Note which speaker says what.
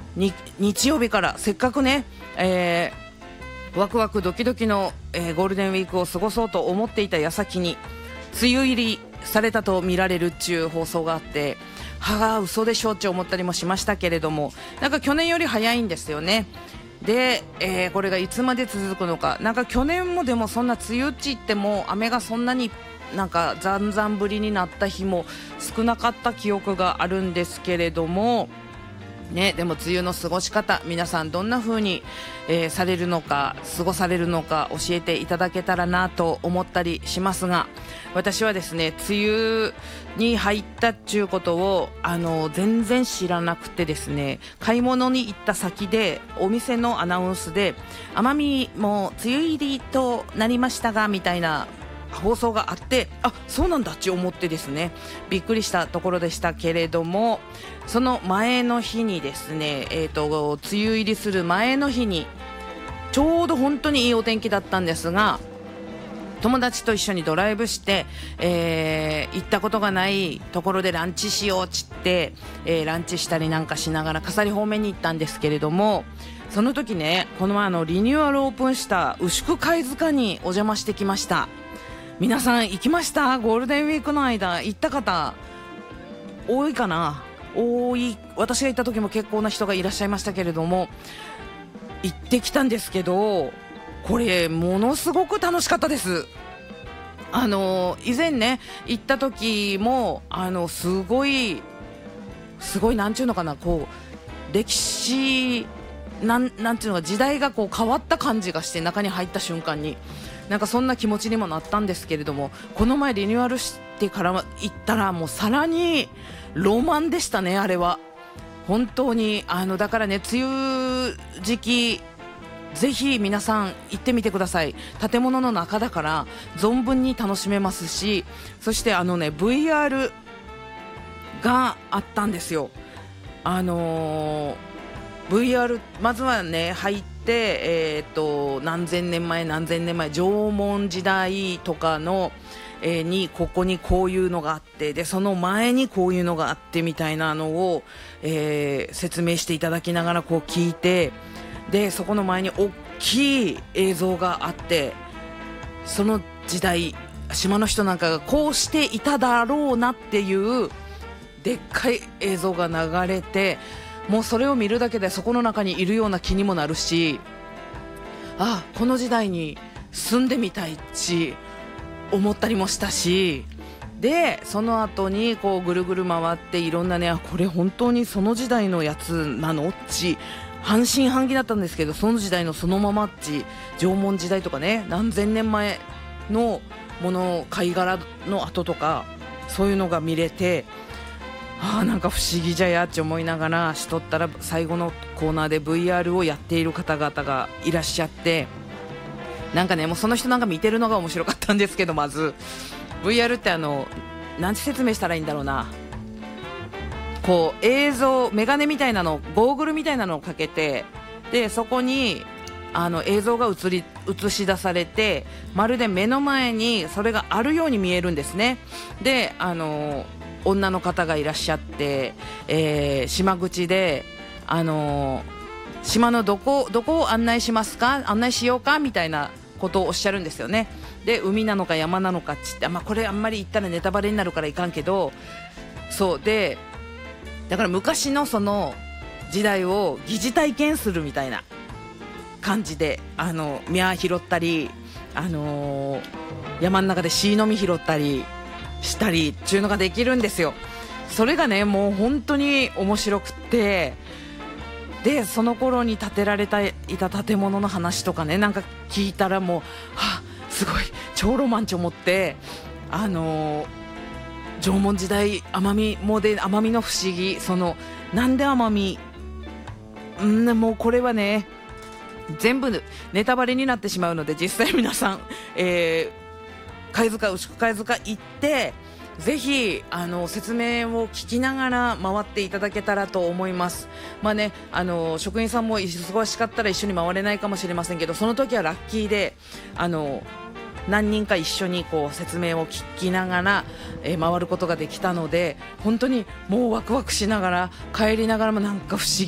Speaker 1: 日曜日からせっかくね、ワクワクドキドキの、ゴールデンウィークを過ごそうと思っていた矢先に梅雨入りされたと見られるっていう放送があって、嘘でしょって思ったりもしましたけれども、なんか去年より早いんですよね。で、これがいつまで続くのか。なんか去年もでもそんな梅雨っちっても雨がそんなになんかざんざん降りになった日も少なかった記憶があるんですけれどもね。でも梅雨の過ごし方、皆さんどんな風に、されるのか、過ごされるのか教えていただけたらなと思ったりしますが、私はですね、梅雨に入ったっていうことを全然知らなくてですね、買い物に行った先でお店のアナウンスで奄美も梅雨入りとなりましたがみたいな放送があって、そうなんだって思ってですね、びっくりしたところでしたけれども、その前の日にですね、梅雨入りする前の日にちょうど本当にいいお天気だったんですが、友達と一緒にドライブして、行ったことがないところでランチしようっつって、ランチしたりなんかしながら笠利方面に行ったんですけれども、その時ね、この前リニューアルオープンした牛久貝塚にお邪魔してきました。皆さん行きました？ゴールデンウィークの間行った方多いかな？多い。私が行った時も結構な人がいらっしゃいましたけれども、行ってきたんですけど、これものすごく楽しかったです。以前ね行った時もすごいなんていうのかな、こう歴史なんていうのか、時代がこう変わった感じがして、中に入った瞬間になんかそんな気持ちにもなったんですけれども、この前リニューアルしてから行ったらもうさらにロマンでしたね。あれは本当にだからね、梅雨時期ぜひ皆さん行ってみてください。建物の中だから存分に楽しめますし、そしてVR があったんですよ。VR まずはね入って、何千年前縄文時代とかの、にここにこういうのがあって、でその前にこういうのがあってみたいなのを、説明していただきながらこう聞いて、でそこの前に大きい映像があって、その時代島の人なんかがこうしていただろうなっていうでっかい映像が流れて、もうそれを見るだけでそこの中にいるような気にもなるし、この時代に住んでみたいし思ったりもしたし、でその後にこうぐるぐる回っていろんなね、これ本当にその時代のやつなのっち半信半疑だったんですけど、その時代のそのままっち、縄文時代とかね、何千年前のもの、貝殻の跡とかそういうのが見れて、なんか不思議じゃやって思いながらしとったら、最後のコーナーで VR をやっている方々がいらっしゃって、なんかね、もうその人なんか見てるのが面白かったんですけど、まず VR ってなんて説明したらいいんだろうな、こう映像、メガネみたいなの、ゴーグルみたいなのをかけて、でそこに映像が映し出されて、まるで目の前にそれがあるように見えるんですね。で女の方がいらっしゃって、島口で島のどこを案内しますか、案内しようかみたいなことをおっしゃるんですよね。で海なのか山なのかっつって、これあんまり言ったらネタバレになるからいかんけど、そうで、だから昔のその時代を疑似体験するみたいな感じで、ミ拾ったり、山の中でシイの実拾ったりしたりっていうのができるんですよ。それがねもう本当に面白くって、でその頃に建てられていた建物の話とかね、なんか聞いたらもうすごい超ロマンチ思って、縄文時代奄美の不思議、なんで奄美、もうこれはね全部ネタバレになってしまうので、実際皆さん、牛久貝塚行ってぜひ説明を聞きながら回っていただけたらと思います。職員さんも忙しかったら一緒に回れないかもしれませんけど、その時はラッキーで何人か一緒にこう説明を聞きながら、回ることができたので、本当にもうワクワクしながら帰りながらもなんか不思